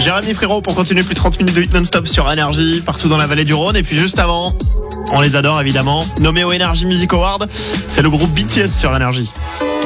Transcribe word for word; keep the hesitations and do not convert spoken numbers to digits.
Jérémy Frérot pour continuer plus de trente minutes de hit non-stop sur Énergie, partout dans la vallée du Rhône. Et puis juste avant, on les adore évidemment, nommé au Energy Music Award, c'est le groupe B T S sur Énergie.